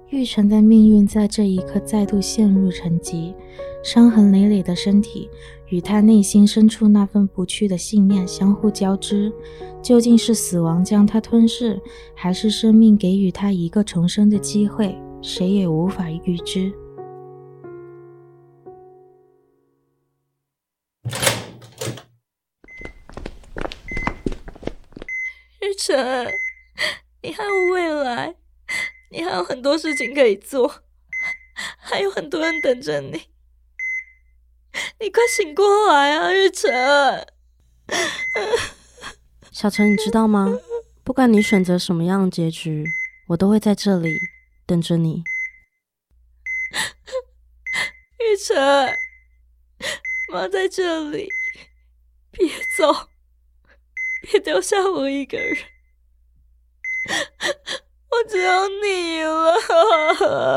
玉成的命运在这一刻再度陷入沉寂，伤痕累累的身体与他内心深处那份不屈的信念相互交织，究竟是死亡将他吞噬，还是生命给予他一个重生的机会，谁也无法预知。 玉成，你还有未来，你还有很多事情可以做，还有很多人等着你，你快醒过来啊，玉成！ 小陈，你知道吗？不管你选择什么样的结局，我都会在这里等着你。 玉成，妈在这里，别走，别丢下我一个人，我只有你了。